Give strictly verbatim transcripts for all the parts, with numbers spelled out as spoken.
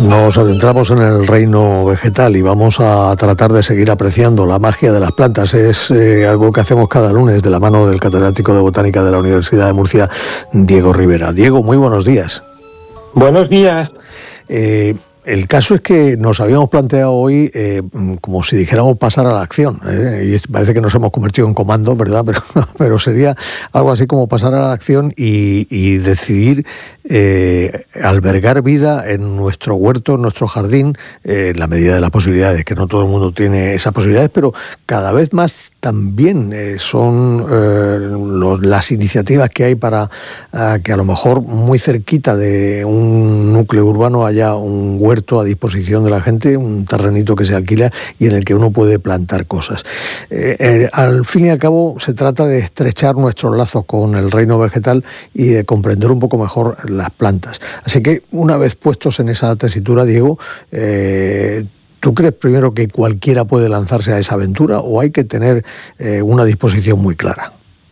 Nos adentramos en el reino vegetal y vamos a tratar de seguir apreciando la magia de las plantas. Es eh, algo que hacemos cada lunes de la mano del catedrático de Botánica de la Universidad de Murcia, Diego Rivera. Diego, muy buenos días. Buenos días. Eh, el caso es que nos habíamos planteado hoy, eh, como si dijéramos, pasar a la acción. ¿eh? Y parece que nos hemos convertido en comando, ¿verdad? Pero, pero sería algo así como pasar a la acción y, y decidir eh, albergar vida en nuestro huerto, en nuestro jardín, eh, en la medida de las posibilidades, que no todo el mundo tiene esas posibilidades, pero cada vez más también eh, son eh, los, las iniciativas que hay para eh, que a lo mejor muy cerquita de un núcleo urbano haya un huerto a disposición de la gente, un terrenito que se alquila y en el que uno puede plantar cosas. Eh, eh, al fin y al cabo se trata de estrechar nuestros lazos con el reino vegetal y de comprender un poco mejor las plantas. Así que una vez puestos en esa tesitura, Diego, eh, ¿tú crees primero que cualquiera puede lanzarse a esa aventura o hay que tener eh, una disposición muy clara?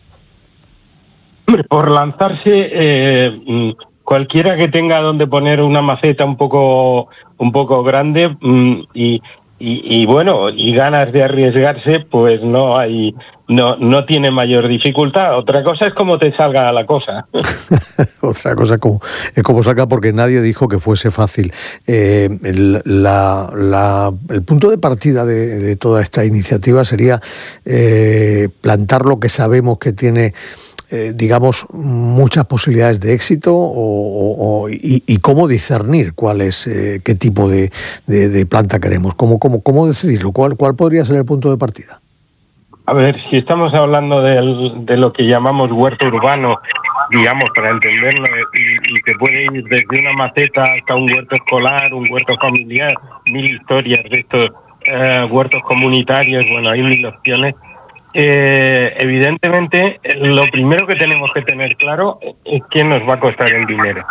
Hombre, por lanzarse, eh, cualquiera que tenga donde poner una maceta un poco un poco grande mm, y, y, y bueno y ganas de arriesgarse, pues no hay no no tiene mayor dificultad. Otra cosa es cómo te salga la cosa. Otra cosa como, es como salga, porque nadie dijo que fuese fácil. Eh, el, la, la, el punto de partida de, de toda esta iniciativa sería eh, plantar lo que sabemos que tiene, Eh, digamos, muchas posibilidades de éxito o, o, o, y, y cómo discernir cuál es, eh, qué tipo de, de, de planta queremos, cómo, cómo, cómo decidirlo, cuál, cuál podría ser el punto de partida. A ver, si estamos hablando del, de lo que llamamos huerto urbano, digamos, para entenderlo, y, y que puede ir desde una maceta hasta un huerto escolar, un huerto familiar, mil historias de estos eh, huertos comunitarios, bueno, hay mil opciones. Eh, evidentemente, lo primero que tenemos que tener claro es qué nos va a costar el dinero.